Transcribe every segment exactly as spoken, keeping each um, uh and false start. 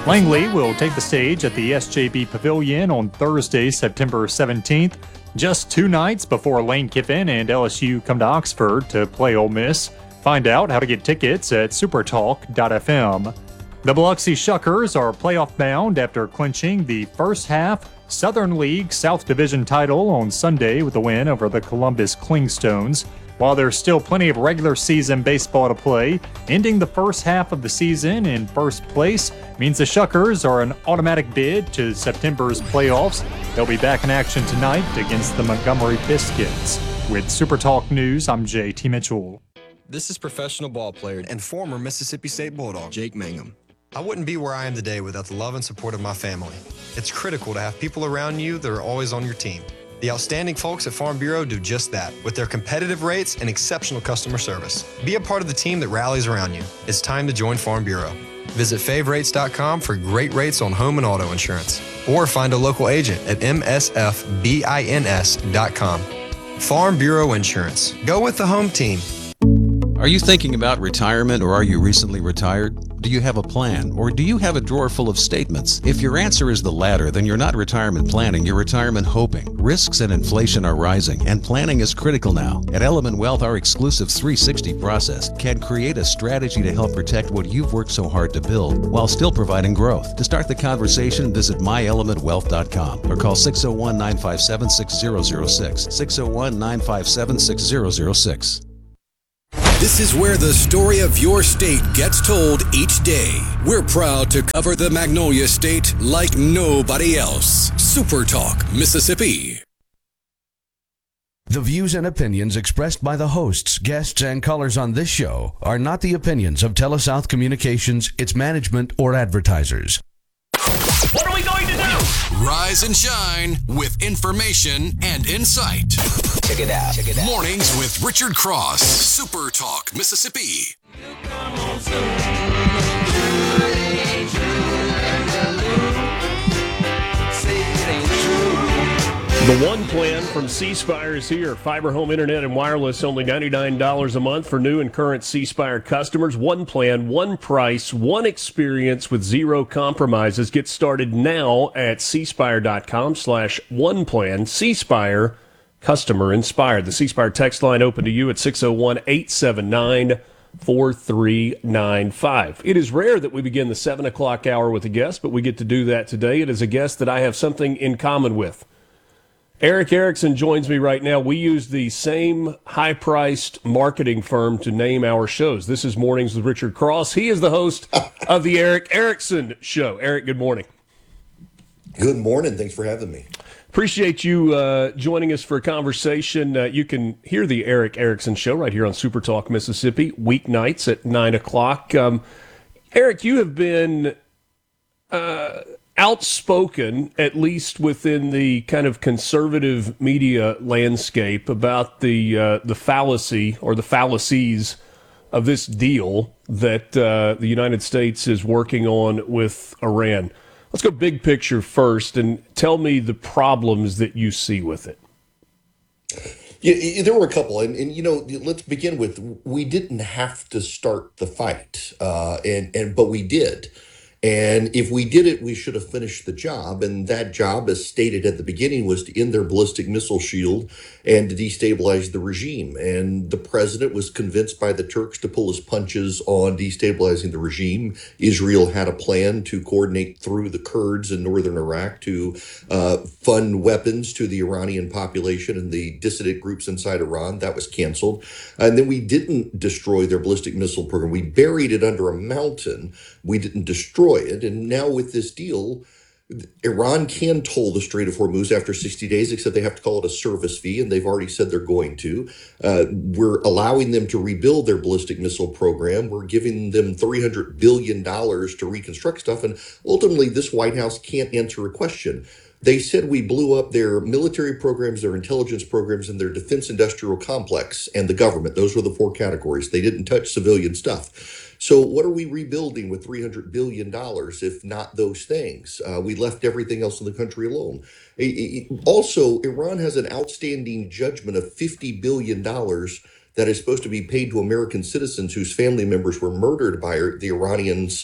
Langley will take the stage at the S J B Pavilion on Thursday, September seventeenth, just two nights before Lane Kiffin and L S U come to Oxford to play Ole Miss. Find out how to get tickets at supertalk dot f m. The Biloxi Shuckers are playoff bound after clinching the first half Southern League South Division title on Sunday with a win over the Columbus Clingstones. While there's still plenty of regular season baseball to play, ending the first half of the season in first place means the Shuckers are an automatic bid to September's playoffs. They'll be back in action tonight against the Montgomery Biscuits. With SuperTalk News, I'm J T Mitchell. This is professional ball player and former Mississippi State Bulldog, Jake Mangum. I wouldn't be where I am today without the love and support of my family. It's critical to have people around you that are always on your team. The outstanding folks at Farm Bureau do just that with their competitive rates and exceptional customer service. Be a part of the team that rallies around you. It's time to join Farm Bureau. Visit fave rates dot com for great rates on home and auto insurance, or find a local agent at m s f bins dot com. Farm Bureau Insurance. Go with the home team. Are you thinking about retirement, or are you recently retired? Do you have a plan, or do you have a drawer full of statements? If your answer is the latter, then you're not retirement planning, you're retirement hoping. Risks and inflation are rising, and planning is critical now. At Element Wealth, our exclusive three sixty process can create a strategy to help protect what you've worked so hard to build while still providing growth. To start the conversation, visit my element wealth dot com or call six oh one, nine five seven, six oh oh six, six oh one, nine five seven, six oh oh six. This is where the story of your state gets told each day. We're proud to cover the Magnolia State like nobody else. Super Talk, Mississippi. The views and opinions expressed by the hosts, guests, and callers on this show are not the opinions of TeleSouth Communications, its management, or advertisers. What are we going to do? Rise and shine with information and insight. Check it out. Check it out. Mornings with Richard Cross. Super Talk, Mississippi. The One Plan from C Spire is here. Fiber home internet and wireless, only ninety-nine dollars a month for new and current C Spire customers. One plan, one price, one experience with zero compromises. Get started now at c spire dot com slash one plan. C Spire, customer inspired. The C Spire text line open to you at six oh one, eight seven nine, four three nine five. It is rare that we begin the seven o'clock hour with a guest, but we get to do that today. It is a guest that I have something in common with. Eric Erickson joins me right now. We use the same high-priced marketing firm to name our shows. This is Mornings with Richard Cross. He is the host of the Eric Erickson Show. Eric, good morning. Good morning. Thanks for having me. Appreciate you uh, joining us for a conversation. Uh, you can hear the Eric Erickson Show right here on Super Talk Mississippi, weeknights at nine o'clock. Um, Eric, you have been uh, outspoken, at least within the kind of conservative media landscape, about the uh, the fallacy or the fallacies of this deal that uh, the United States is working on with Iran. Let's go big picture first and tell me the problems that you see with it. Yeah, there were a couple, and, and you know, let's begin with, we didn't have to start the fight, uh, and and but we did. And if we did it, we should have finished the job. And that job, as stated at the beginning, was to end their ballistic missile shield and to destabilize the regime. And the president was convinced by the Turks to pull his punches on destabilizing the regime. Israel had a plan to coordinate through the Kurds in northern Iraq to uh, fund weapons to the Iranian population and the dissident groups inside Iran. That was canceled. And then we didn't destroy their ballistic missile program. We buried it under a mountain. We didn't destroy it. And now with this deal, Iran can toll the Strait of Hormuz after sixty days, except they have to call it a service fee, and they've already said they're going to. Uh, we're allowing them to rebuild their ballistic missile program. We're giving them three hundred billion dollars to reconstruct stuff. And ultimately, this White House can't answer a question. They said we blew up their military programs, their intelligence programs, and their defense industrial complex and the government. Those were the four categories. They didn't touch civilian stuff. So what are we rebuilding with three hundred billion dollars if not those things? Uh, we left everything else in the country alone. It, it, also, Iran has an outstanding judgment of fifty billion dollars that is supposed to be paid to American citizens whose family members were murdered by the Iranians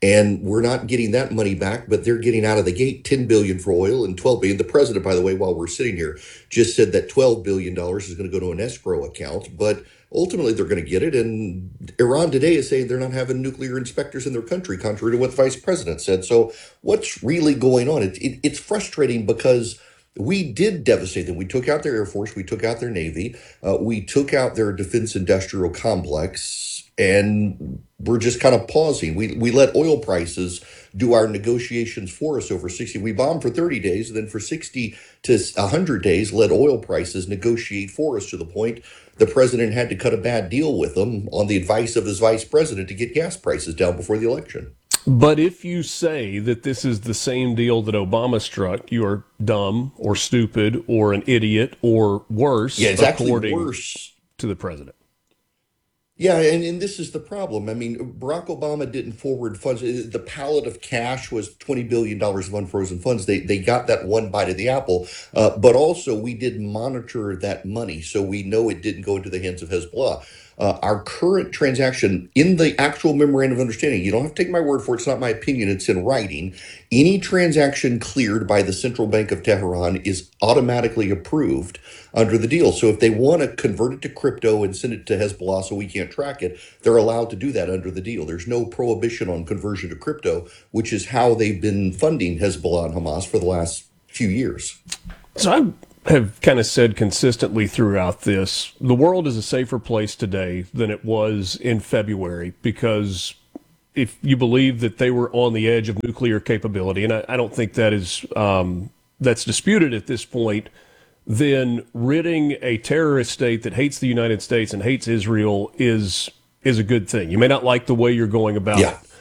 And we're not getting that money back, but they're getting out of the gate ten billion dollars for oil and twelve billion dollars. The president, by the way, while we're sitting here, just said that twelve billion dollars is going to go to an escrow account, but ultimately they're going to get it. And Iran today is saying they're not having nuclear inspectors in their country, contrary to what the vice president said. So what's really going on? It, it, it's frustrating because we did devastate them. We took out their Air Force. We took out their Navy. Uh, we took out their defense industrial complex. And we're just kind of pausing. We we let oil prices do our negotiations for us over sixty. We bombed for thirty days, and then for sixty to one hundred days, let oil prices negotiate for us to the point the president had to cut a bad deal with them on the advice of his vice president to get gas prices down before the election. But if you say that this is the same deal that Obama struck, you are dumb or stupid or an idiot or worse, yeah, it's according actually worse to the president. Yeah, and, and this is the problem. I mean, Barack Obama didn't forward funds. The pallet of cash was twenty billion dollars of unfrozen funds. They they got that one bite of the apple. Uh, but also, we did monitor that money, so we know it didn't go into the hands of Hezbollah. Uh, our current transaction in the actual memorandum of understanding, you don't have to take my word for it. It's not my opinion. It's in writing. Any transaction cleared by the Central Bank of Tehran is automatically approved under the deal. So if they want to convert it to crypto and send it to Hezbollah so we can't track it, they're allowed to do that under the deal. There's no prohibition on conversion to crypto, which is how they've been funding Hezbollah and Hamas for the last few years. So I have kind of said consistently throughout this, the world is a safer place today than it was in February, because if you believe that they were on the edge of nuclear capability, and I, I don't think that is um, that's disputed at this point, then ridding a terrorist state that hates the United States and hates Israel is is a good thing. You may not like the way you're going about yeah. it,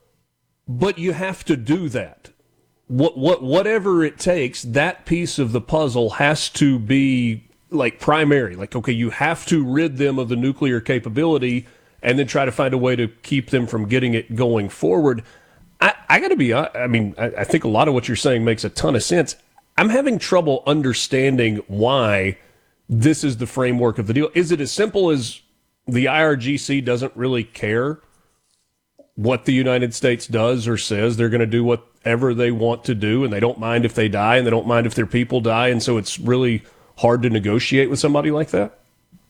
but you have to do that. What what whatever it takes, that piece of the puzzle has to be like primary. Like, okay, you have to rid them of the nuclear capability and then try to find a way to keep them from getting it going forward. I, I got to be, I mean, I, I think a lot of what you're saying makes a ton of sense. I'm having trouble understanding why this is the framework of the deal. Is it as simple as the I R G C doesn't really care what the United States does or says? They're going to do whatever they want to do, and they don't mind if they die, and they don't mind if their people die, and so it's really hard to negotiate with somebody like that?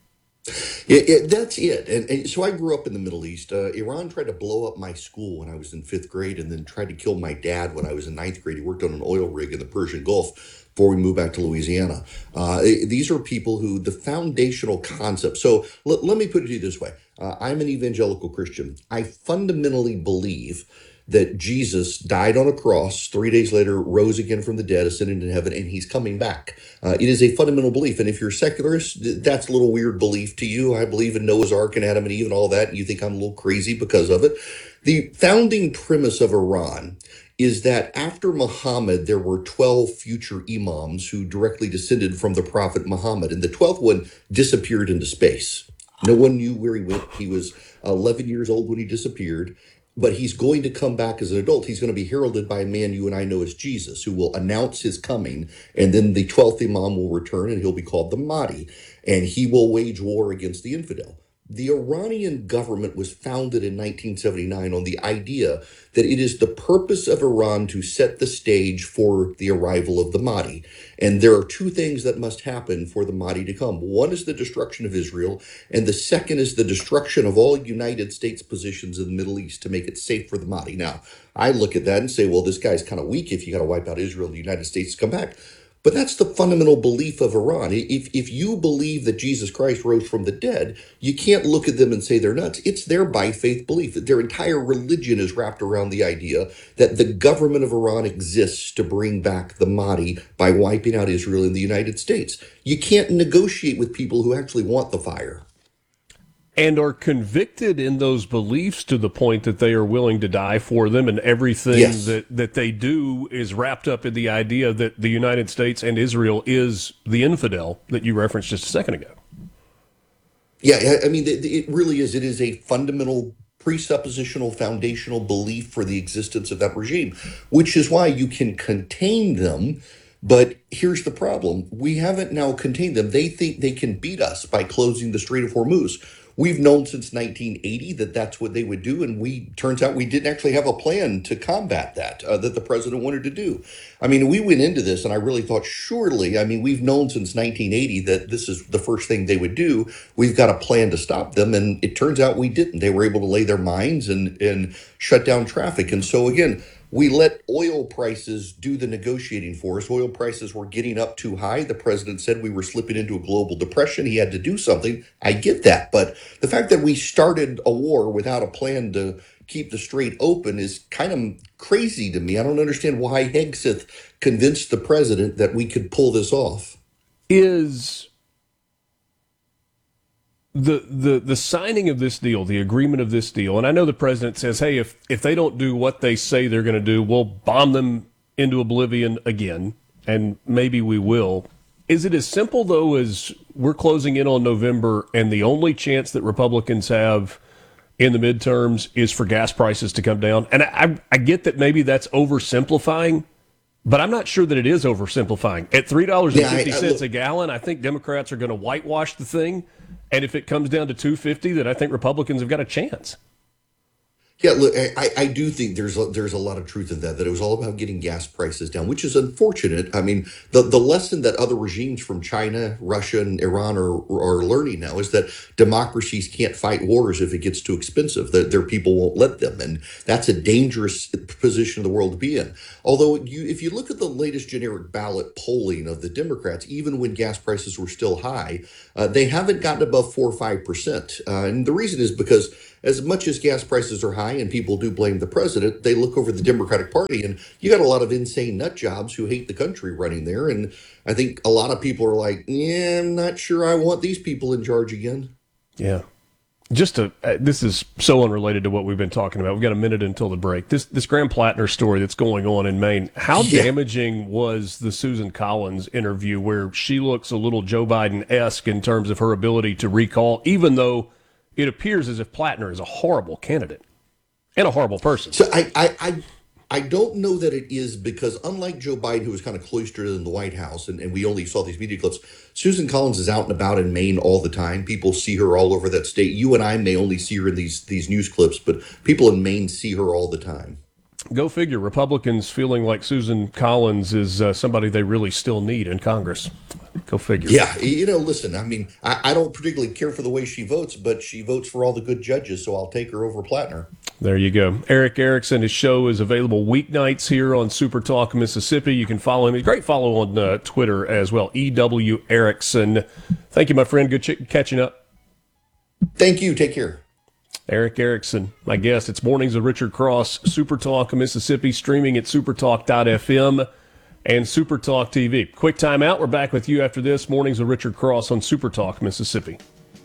Yeah, yeah, that's it. And, and so I grew up in the Middle East. Uh, Iran tried to blow up my school when I was in fifth grade, and then tried to kill my dad when I was in ninth grade. He worked on an oil rig in the Persian Gulf before we moved back to Louisiana. Uh, these are people who the foundational concept. So l- let me put it to you this way. Uh, I'm an evangelical Christian. I fundamentally believe that Jesus died on a cross, three days later rose again from the dead, ascended into heaven, and he's coming back. Uh, it is a fundamental belief. And if you're secularist, that's a little weird belief to you. I believe in Noah's Ark and Adam and Eve and all that, and you think I'm a little crazy because of it. The founding premise of Iran is that after Muhammad, there were twelve future imams who directly descended from the prophet Muhammad, and the twelfth one disappeared into space. No one knew where he went. He was eleven years old when he disappeared. But he's going to come back as an adult. He's going to be heralded by a man you and I know as Jesus, who will announce his coming. And then the twelfth Imam will return, and he'll be called the Mahdi. And he will wage war against the infidel. The Iranian government was founded in nineteen seventy-nine on the idea that it is the purpose of Iran to set the stage for the arrival of the Mahdi. And there are two things that must happen for the Mahdi to come. One is the destruction of Israel, and the second is the destruction of all United States positions in the Middle East to make it safe for the Mahdi. Now, I look at that and say, well, this guy's kind of weak if you got to wipe out Israel and the United States to come back. But that's the fundamental belief of Iran. If if you believe that Jesus Christ rose from the dead, you can't look at them and say they're nuts. It's their by faith belief. That their entire religion is wrapped around the idea that the government of Iran exists to bring back the Mahdi by wiping out Israel and the United States. You can't negotiate with people who actually want the fire. And are convicted in those beliefs to the point that they are willing to die for them, and everything Yes. that, that they do is wrapped up in the idea that the United States and Israel is the infidel that you referenced just a second ago. Yeah, I I mean, it it really is. It is a fundamental presuppositional foundational belief for the existence of that regime, which is why you can contain them. But here's the problem. We haven't now contained them. They think they can beat us by closing the Strait of Hormuz. we've known since nineteen eighty that that's what they would do, and we turns out we didn't actually have a plan to combat that uh, that the president wanted to do. I mean, we went into this, and I really thought, surely, I mean, we've known since nineteen eighty that this is the first thing they would do. We've got a plan to stop them, and it turns out we didn't. They were able to lay their mines and and shut down traffic, and so again, we let oil prices do the negotiating for us. Oil prices were getting up too high. The president said we were slipping into a global depression. He had to do something. I get that. But the fact that we started a war without a plan to keep the strait open is kind of crazy to me. I don't understand why Hegseth convinced the president that we could pull this off. Is the the the signing of this deal, the agreement of this deal, and I know the president says, hey, if, if they don't do what they say they're going to do, we'll bomb them into oblivion again, and maybe we will. Is it as simple, though, as we're closing in on November, and the only chance that Republicans have in the midterms is for gas prices to come down? And I, I get that maybe that's oversimplifying, but I'm not sure that it is oversimplifying. At three dollars and fifty cents yeah, I, I, a gallon, I think Democrats are going to whitewash the thing. And if it comes down to two fifty, then I think Republicans have got a chance. Yeah, look, I, I do think there's a, there's a lot of truth in that, that it was all about getting gas prices down, which is unfortunate. I mean, the, the lesson that other regimes from China, Russia, and Iran are, are learning now is that democracies can't fight wars if it gets too expensive, that their people won't let them. And that's a dangerous position of the world to be in. Although you, if you look at the latest generic ballot polling of the Democrats, even when gas prices were still high, uh, they haven't gotten above four or five percent. Uh, and the reason is because as much as gas prices are high and people do blame the president, they look over the Democratic Party and you got a lot of insane nut jobs who hate the country running there. And I think a lot of people are like, yeah, I'm not sure I want these people in charge again. Yeah. Just to, uh, this is so unrelated to what we've been talking about. We've got a minute until the break. This this Graham Plattner story that's going on in Maine, how yeah. damaging was the Susan Collins interview where she looks a little Joe Biden-esque in terms of her ability to recall, even though it appears as if Plattner is a horrible candidate and a horrible person. So I, I, I, I don't know that it is, because unlike Joe Biden, who was kind of cloistered in the White House, and, and we only saw these media clips, Susan Collins is out and about in Maine all the time. People see her all over that state. You and I may only see her in these these news clips, but people in Maine see her all the time. Go figure. Republicans feeling like Susan Collins is uh, somebody they really still need in Congress. Go figure. Yeah, you know, listen, I mean, I, I don't particularly care for the way she votes, but she votes for all the good judges, so I'll take her over Plattner. There you go. Erick Erickson, his show is available weeknights here on Super Talk Mississippi. You can follow him. He's a great follow on uh, Twitter as well, E W Erickson. Thank you, my friend. Good ch- catching up. Thank you. Take care. Erick Erickson, my guest. It's Mornings with Richard Cross, Super Talk Mississippi, streaming at supertalk dot f m and Super Talk T V. Quick time out. We're back with you after this. Mornings with Richard Cross on Super Talk Mississippi.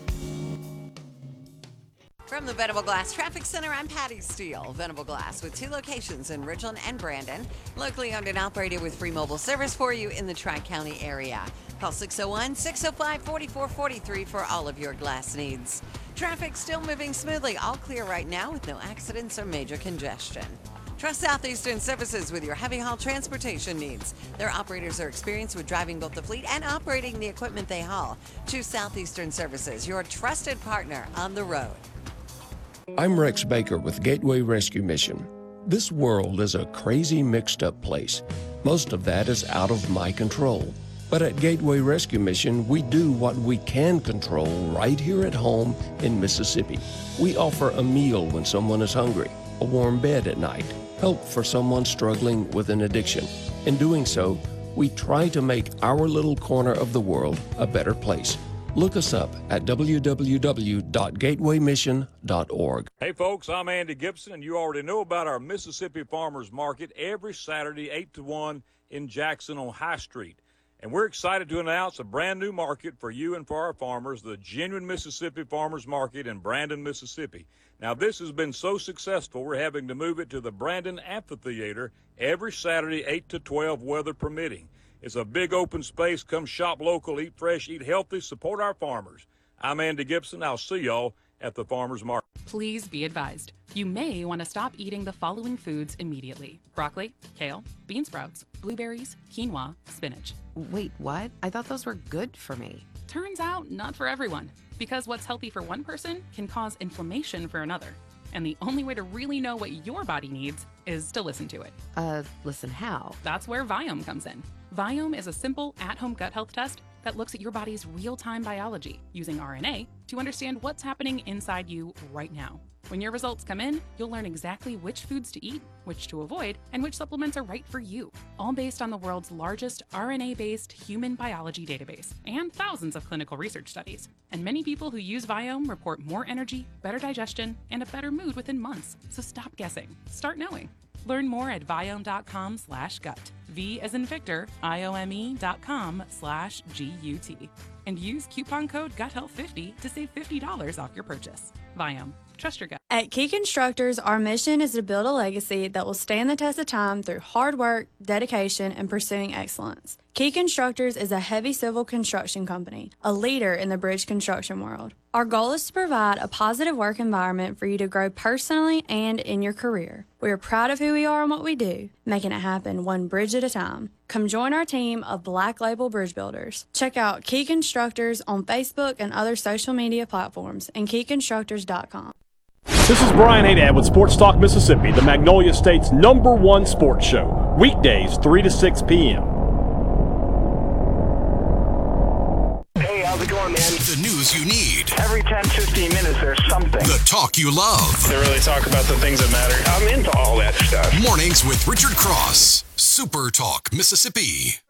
From the Venable Glass Traffic Center, I'm Patty Steele. Venable Glass with two locations in Richland and Brandon. Locally owned and operated with free mobile service for you in the Tri-County area. Call six oh one, six oh five, four four four three for all of your glass needs. Traffic still moving smoothly. All clear right now with no accidents or major congestion. Trust Southeastern Services with your heavy haul transportation needs. Their operators are experienced with driving both the fleet and operating the equipment they haul. Choose Southeastern Services, your trusted partner on the road. I'm Rex Baker with Gateway Rescue Mission. This world is a crazy, mixed-up place. Most of that is out of my control. But at Gateway Rescue Mission, we do what we can control right here at home in Mississippi. We offer a meal when someone is hungry, a warm bed at night, help for someone struggling with an addiction. In doing so, we try to make our little corner of the world a better place. Look us up at w w w dot gateway mission dot org. Hey folks, I'm Andy Gibson, and you already know about our Mississippi Farmers Market every Saturday, eight to one in Jackson on High Street. And we're excited to announce a brand new market for you and for our farmers, the Genuine Mississippi Farmers Market in Brandon, Mississippi. Now, this has been so successful, we're having to move it to the Brandon Amphitheater every Saturday, eight to twelve, weather permitting. It's a big open space. Come shop local, eat fresh, eat healthy, support our farmers. I'm Andy Gibson. I'll see y'all at the farmer's market. Please be advised. You may want to stop eating the following foods immediately. Broccoli, kale, bean sprouts, blueberries, quinoa, spinach. Wait, what? I thought those were good for me. Turns out, not for everyone. Because what's healthy for one person can cause inflammation for another. And the only way to really know what your body needs is to listen to it. Uh, listen how? That's where Viome comes in. Viome is a simple at-home gut health test that looks at your body's real-time biology using R N A to understand what's happening inside you right now. When your results come in, you'll learn exactly which foods to eat, which to avoid, and which supplements are right for you, all based on the world's largest R N A-based human biology database and thousands of clinical research studies. And many people who use Viome report more energy, better digestion, and a better mood within months. So stop guessing. Start knowing. Learn more at viome.com slash gut. V as in Victor, I-O-M-E dot com slash G-U-T. And use coupon code gut health fifty to save fifty dollars off your purchase. Viome. Trust your gut. At Key Constructors, our mission is to build a legacy that will stand the test of time through hard work, dedication, and pursuing excellence. Key Constructors is a heavy civil construction company, a leader in the bridge construction world. Our goal is to provide a positive work environment for you to grow personally and in your career. We are proud of who we are and what we do, making it happen one bridge at a time. Come join our team of Black Label Bridge Builders. Check out Key Constructors on Facebook and other social media platforms and key constructors dot com. This is Brian Haydad with Sports Talk Mississippi, the Magnolia State's number one sports show. Weekdays, three to six p.m. Hey, how's it going, man? The news you need. Every ten, fifteen minutes, there's something. The talk you love. They really talk about the things that matter. I'm into all that stuff. Mornings with Richard Cross. Super Talk Mississippi.